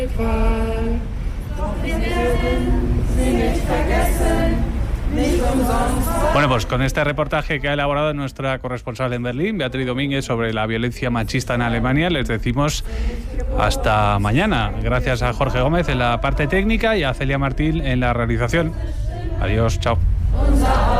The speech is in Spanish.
Bueno, pues con este reportaje que ha elaborado nuestra corresponsal en Berlín, Beatriz Domínguez, sobre la violencia machista en Alemania, les decimos hasta mañana. Gracias a Jorge Gómez en la parte técnica y a Celia Martín en la realización. Adiós, chao.